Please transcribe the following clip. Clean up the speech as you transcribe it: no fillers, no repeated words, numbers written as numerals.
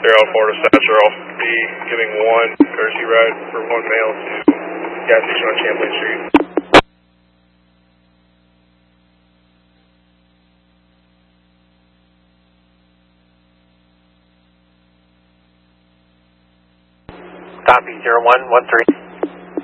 Zero four to Satcher, I'll be giving one courtesy ride for one male to gas station on Champlain Street. Copy, 0113.